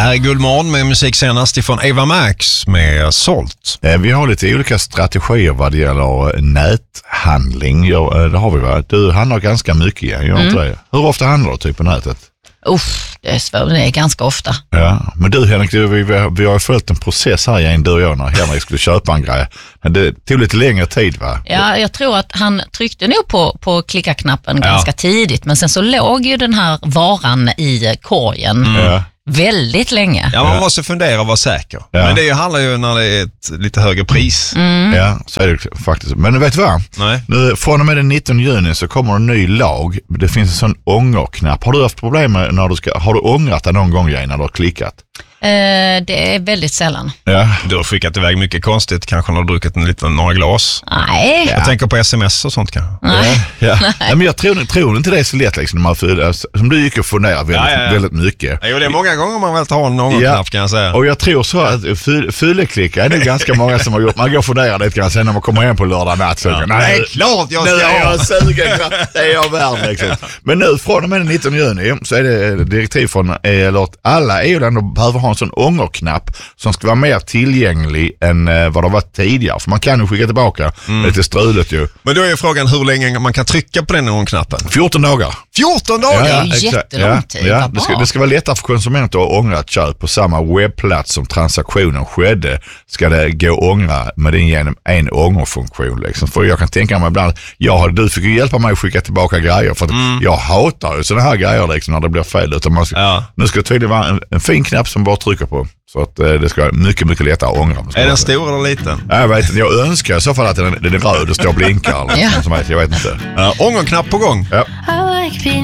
här är Guldmorgon med musik senast ifrån Eva Max med Sålt. Vi har lite olika strategier vad det gäller näthandling. Det har vi, va? Du handlar ganska mycket, gör inte det? Hur ofta handlar du typ på nätet? Det är svårt, det är ganska ofta. Ja, men du Henrik, vi har följt en process här igen, du och jag, när Henrik skulle köpa en grej. Men det tog lite längre tid, va? Ja, jag tror att han tryckte nog på klicka-knappen ganska tidigt, men sen så låg ju den här varan i korgen väldigt länge. Ja, man måste fundera och vara säker. Ja. Men det handlar ju när det är ett lite högre pris. Ja, så är det faktiskt. Men vet du vad? Nej. Nu, från och med den 19 juni så kommer en ny lag. Det finns en sån ångerknapp. Har du haft problem med har du ångrat det någon gång när du har klickat? Det är väldigt sällan. Ja. Du har skickat iväg mycket konstigt, kanske när du har druckit några glas. Nej. Jag tänker på sms och sånt kanske. Ja. Men jag tror inte det är så lätt liksom, som du gick och funderar väldigt mycket. Jo, det är många gånger man väl tar någon knapp, kan jag säga. Och jag tror så att fylleklicka är det ganska många som har gjort. Man går och funderar lite grann sen när man kommer hem på lördag natt. Så Nej, det är klart jag ska. Nu är jag sugen. Det är jag värd liksom. Men nu från och med den 19 juni så är det direktiv från alla EU-länder behöver ha en sån ångerknapp som ska vara mer tillgänglig än vad det var tidigare. För man kan ju skicka tillbaka lite strulet ju. Men då är frågan hur länge man kan trycka på den ångerknappen. 14 dagar. 14 dagar? Det är ju jättelång tid. Ja. Det ska vara lättare för konsumenter att ångra ett köp på samma webbplats som transaktionen skedde. Ska det gå att ångra med den genom en ångerfunktion liksom. För jag kan tänka mig ibland, du fick ju hjälpa mig att skicka tillbaka grejer för att jag hatar ju sådana här grejer liksom, när det blir fel. Utan nu ska det tydligen vara en fin knapp som bara trycker på. Så att det ska vara mycket, mycket lättare att ångra. Är den stor eller liten? Jag vet inte, jag önskar i så fall att den är röd och står och blinkar. Eller jag vet inte. Ångerknapp på gång. Ja.